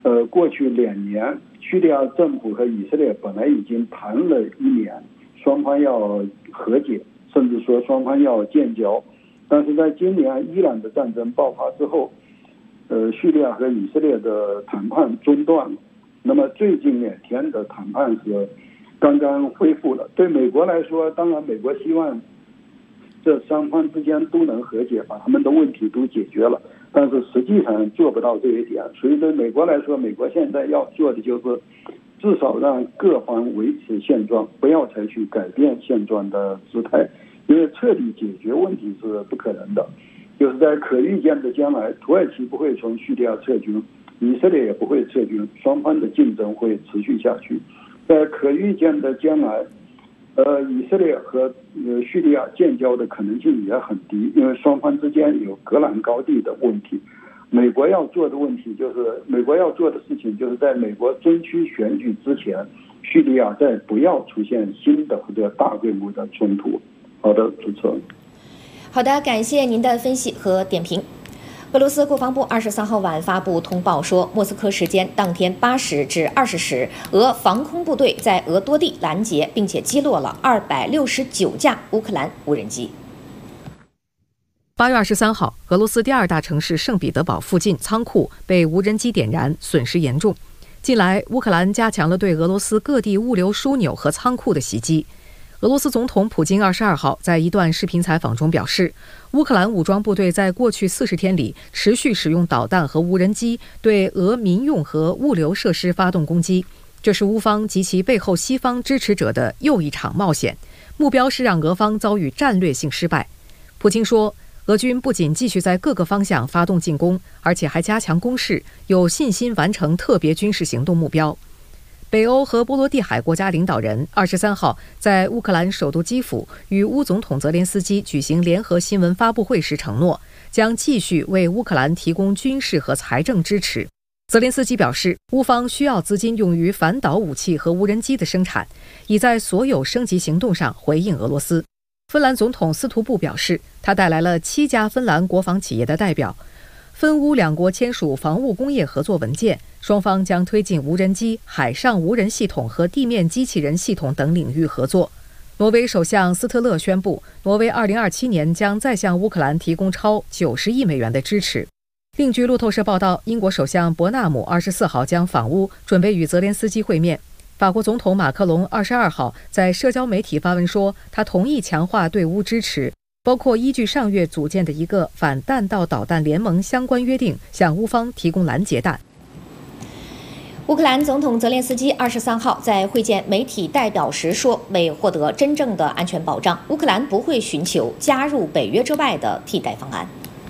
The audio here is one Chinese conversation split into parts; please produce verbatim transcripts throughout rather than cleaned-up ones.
呃，过去两年，叙利亚政府和以色列本来已经谈了一年，双方要和解，甚至说双方要建交，但是在今年伊朗的战争爆发之后，呃，叙利亚和以色列的谈判中断了。那么最近两天的谈判是刚刚恢复了。对美国来说，当然美国希望这双方之间都能和解，把他们的问题都解决了。但是实际上做不到这一点，所以对美国来说，美国现在要做的就是至少让各方维持现状，不要采取改变现状的姿态，因为彻底解决问题是不可能的。就是在可预见的将来，土耳其不会从叙利亚撤军，以色列也不会撤军，双方的竞争会持续下去。在可预见的将来，呃，以色列和呃叙利亚建交的可能性也很低，因为双方之间有戈兰高地的问题。美国要做的问题就是，美国要做的事情就是在美国中期选举之前，叙利亚再不要出现新的或者大规模的冲突。好的，主持人。 好的，感谢您的分析和点评。俄罗斯国防部二十三号晚发布通报说，莫斯科时间当天八时至二十时，俄防空部队在俄多地拦截并且击落了二百六十九架乌克兰无人机。 八月二十三号，俄罗斯第二大城市圣彼得堡附近仓库被无人机点燃，损失严重。近来，乌克兰加强了对俄罗斯各地物流枢纽和仓库的袭击。俄罗斯总统普京二十二号在一段视频采访中表示，乌克兰武装部队在过去四十天里持续使用导弹和无人机对俄民用和物流设施发动攻击，这是乌方及其背后西方支持者的又一场冒险，目标是让俄方遭遇战略性失败。普京说，俄军不仅继续在各个方向发动进攻，而且还加强攻势，有信心完成特别军事行动目标。北欧和波罗的海国家领导人二十三号在乌克兰首都基辅与乌总统泽连斯基举行联合新闻发布会时承诺，将继续为乌克兰提供军事和财政支持。泽连斯基表示，乌方需要资金用于反导武器和无人机的生产，以在所有升级行动上回应俄罗斯。芬兰总统斯图布表示，他带来了七家芬兰国防企业的代表，芬乌两国签署防务工业合作文件，双方将推进无人机、海上无人系统和地面机器人系统等领域合作。挪威首相斯特勒宣布，挪威二零二七年将再向乌克兰提供超九十亿美元的支持。另据路透社报道，英国首相伯纳姆二十四号将访乌，准备与泽连斯基会面。法国总统马克龙二十二号在社交媒体发文说，他同意强化对乌支持，包括依据上月组建的一个反弹道导弹联盟相关约定，向乌方提供拦截弹。 乌克兰总统泽连斯基二十三号在会见媒体代表时说，为获得真正的安全保障，乌克兰不会寻求加入北约之外的替代方案。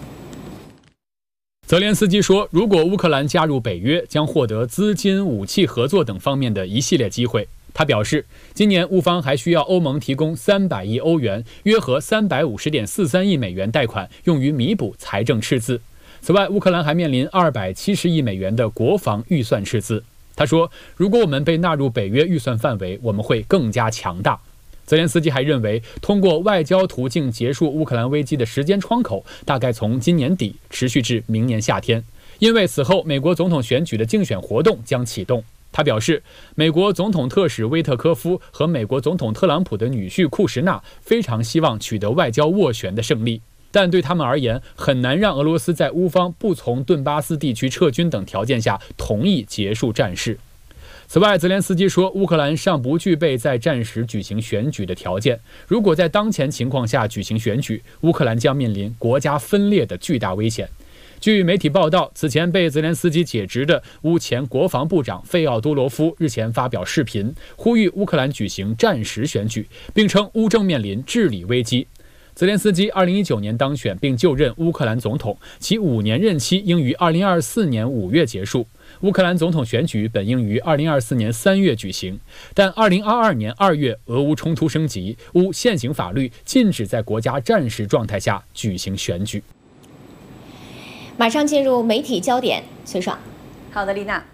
泽连斯基说，如果乌克兰加入北约，将获得资金、武器合作等方面的一系列机会。他表示，今年乌方还需要欧盟提供三百亿欧元，约合三百五十点四三亿美元贷款，用于弥补财政赤字。此外，乌克兰还面临二百七十亿美元的国防预算赤字。他说，如果我们被纳入北约预算范围，我们会更加强大。泽连斯基还认为，通过外交途径结束乌克兰危机的时间窗口大概从今年底持续至明年夏天，因为此后美国总统选举的竞选活动将启动。他表示，美国总统特使威特科夫和美国总统特朗普的女婿库什纳非常希望取得外交斡旋的胜利，但对他们而言，很难让俄罗斯在乌方不从顿巴斯地区撤军等条件下同意结束战事。此外，泽连斯基说，乌克兰尚不具备在战时举行选举的条件。如果在当前情况下举行选举，乌克兰将面临国家分裂的巨大危险。据媒体报道，此前被泽连斯基解职的乌前国防部长费奥多罗夫日前发表视频，呼吁乌克兰举行战时选举，并称乌正面临治理危机。泽连斯基二零一九年当选并就任乌克兰总统，其五年任期应于二零二四年五月结束。乌克兰总统选举本应于二零二四年三月举行，但二零二二年二月俄乌冲突升级，乌现行法律禁止在国家战时状态下举行选举。 马上进入媒体焦点，崔爽。 好的，丽娜。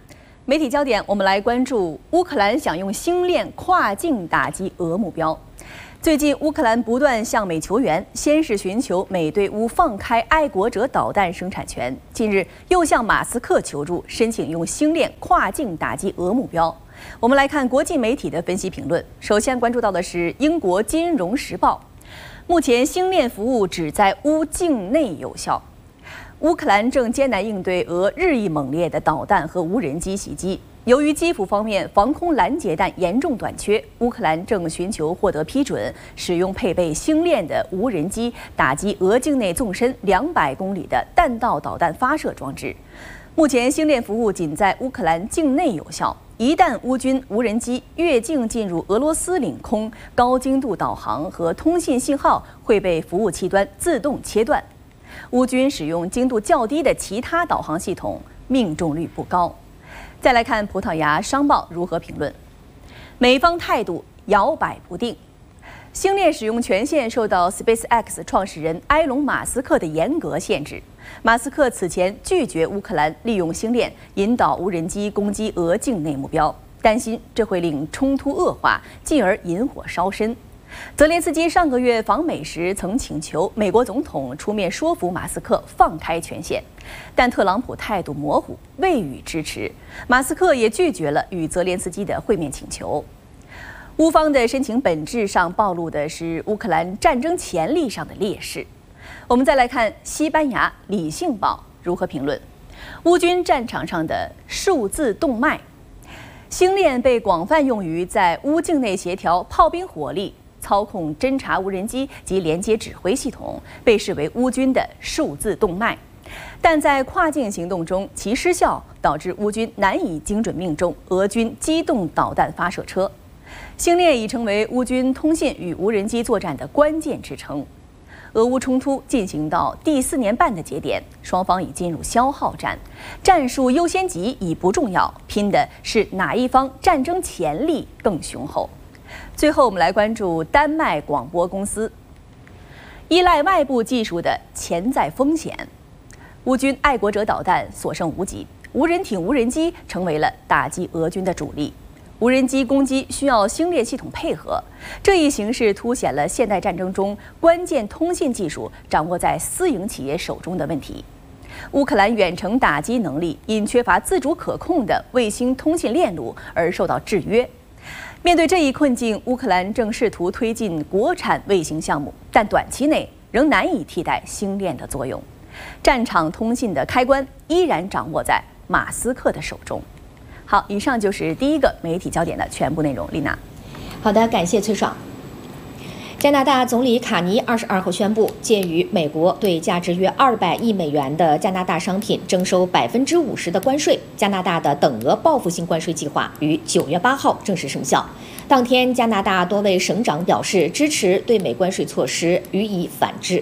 媒体焦点，我们来关注乌克兰想用星链跨境打击俄目标。最近，乌克兰不断向美求援，先是寻求美对乌放开爱国者导弹生产权，近日又向马斯克求助，申请用星链跨境打击俄目标。我们来看国际媒体的分析评论。首先关注到的是英国《金融时报》，目前星链服务只在乌境内有效。乌克兰正艰难应对俄日益猛烈的导弹和无人机袭击。由于基辅方面防空拦截弹严重短缺，乌克兰正寻求获得批准，使用配备星链的无人机打击俄境内纵深两百公里的弹道导弹发射装置。目前，星链服务仅在乌克兰境内有效。一旦乌军无人机越境进入俄罗斯领空，高精度导航和通信信号会被服务器端自动切断。乌军使用精度较低的其他导航系统，命中率不高。再来看葡萄牙商报如何评论：美方态度摇摆不定。星链使用权限受到 SpaceX 创始人埃隆·马斯克的严格限制。马斯克此前拒绝乌克兰利用星链引导无人机攻击俄境内目标，担心这会令冲突恶化，进而引火烧身。泽连斯基上个月访美时曾请求美国总统出面说服马斯克放开权限，但特朗普态度模糊，未予支持。马斯克也拒绝了与泽连斯基的会面请求。乌方的申请本质上暴露的是乌克兰战争潜力上的劣势。我们再来看西班牙《理性报》如何评论乌军战场上的数字动脉。星链被广泛用于在乌境内协调炮兵火力、操控侦察无人机及连接指挥系统，被视为乌军的数字动脉。但在跨境行动中，其失效导致乌军难以精准命中俄军机动导弹发射车。星链已成为乌军通信与无人机作战的关键支撑。俄乌冲突进行到第四年半的节点，双方已进入消耗战，战术优先级已不重要，拼的是哪一方战争潜力更雄厚。最后，我们来关注丹麦广播公司，依赖外部技术的潜在风险。乌军爱国者导弹所剩无几，无人艇、无人机成为了打击俄军的主力。无人机攻击需要星链系统配合，这一形势凸显了现代战争中关键通信技术掌握在私营企业手中的问题。乌克兰远程打击能力因缺乏自主可控的卫星通信链路而受到制约。面对这一困境，乌克兰正试图推进国产卫星项目，但短期内仍难以替代星链的作用。战场通信的开关依然掌握在马斯克的手中。好，以上就是第一个媒体焦点的全部内容。丽娜， 好的，感谢崔爽。加拿大总理卡尼二十二号宣布，鉴于美国对价值约二百亿美元的加拿大商品征收百分之五十的关税，加拿大的等额报复性关税计划于九月八号正式生效。当天，加拿大多位省长表示支持对美关税措施予以反制。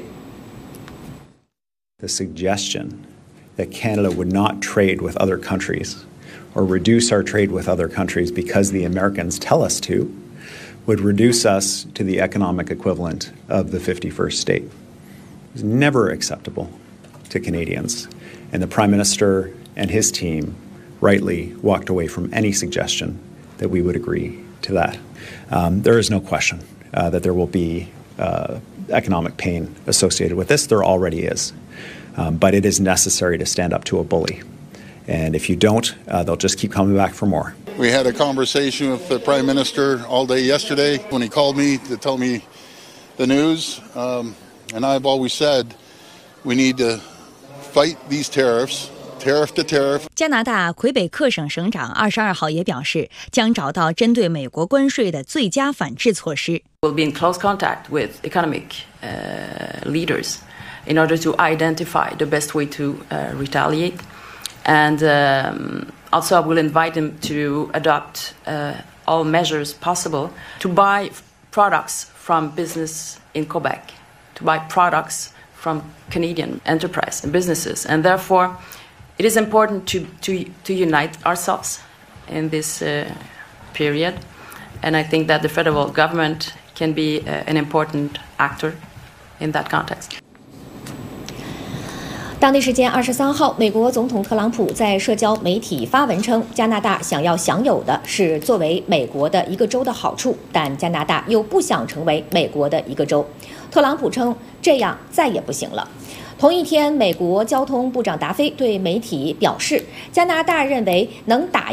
The suggestion that Canada would not trade with other countries or reduce our trade with other countries because the Americans tell us to, would reduce us to the economic equivalent of the fifty-first state. It was never acceptable to Canadians, and the Prime Minister and his team rightly walked away from any suggestion that we would agree to that. Um, there is no question uh, that there will be uh, economic pain associated with this. There already is. Um, but it is necessary to stand up to a bully. And if you don't, uh, they'll just keep coming back for more. We had a conversation with the Prime Minister all day yesterday when he called me to tell me the news. Um, and I've always said we need to fight these tariffs, tariff to tariff. 加拿大魁北克省省长二十二号也表示，将找到针对美国关税的最佳反制措施。 We'll be in close contact with economic uh, leaders in order to identify the best way to uh, retaliate. And um, also I will invite them to adopt uh, all measures possible to buy products from business in Quebec, to buy products from Canadian enterprise and businesses. And therefore, it is important to, to, to unite ourselves in this uh, period. And I think that the federal government can be uh, an important actor in that context. 当地时间二十三号，美国总统特朗普在社交媒体发文称，加拿大想要享有的是作为美国的一个州的好处，但加拿大又不想成为美国的一个州。特朗普称，这样再也不行了。同一天，美国交通部长达菲对媒体表示，加拿大认为能打